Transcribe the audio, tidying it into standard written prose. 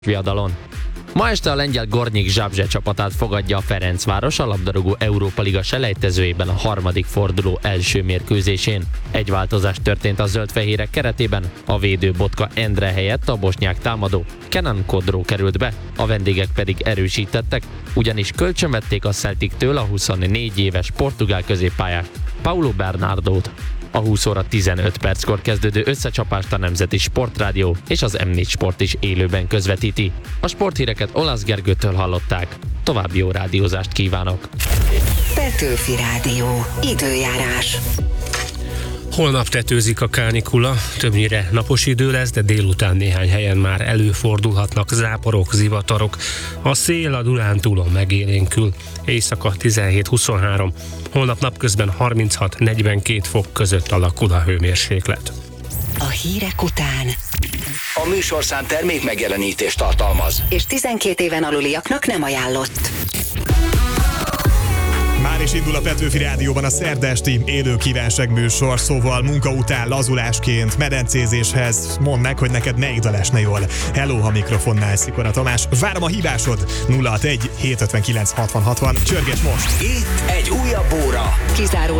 Viadalon. Ma este a lengyel Gornyik Zabrze csapatát fogadja a Ferencváros a labdarúgó Európa Liga selejtezőjében a harmadik forduló első mérkőzésén. Egy változás történt a zöld-fehérek keretében, a védő Botka Endre helyett a bosnyák támadó Kenan Kodró került be, a vendégek pedig erősítettek, ugyanis kölcsönvették a Celtiktől a 24 éves portugál középpályás Paulo Bernardót. A 20 óra 15 perckor kezdődő összecsapást a Nemzeti Sportrádió és az M4 Sport is élőben közvetíti. A sporthíreket Olasz Gergőtől hallották. További jó rádiózást kívánok! Petőfi Rádió. Időjárás. Holnap tetőzik a kánikula, többnyire napos idő lesz, de délután néhány helyen már előfordulhatnak záporok, zivatarok. A szél a Dunántúlon megélénkül, éjszaka 17-23, holnap napközben 36-42 fok között alakul a hőmérséklet. A hírek után A műsorszám termék megjelenítést tartalmaz. és 12 éven aluliaknak nem ajánlott. Már is indul a Petőfi Rádióban a szerda esti élő kívánságműsor, szóval munka után lazulásként, medencézéshez mondd meg, hogy neked melyik dal esne jól. Hello, ha mikrofonnál Szikora Tamás. Várom a hívásod. 061 759 60 60. Csörges most! Itt egy újabb óra. Kizárólag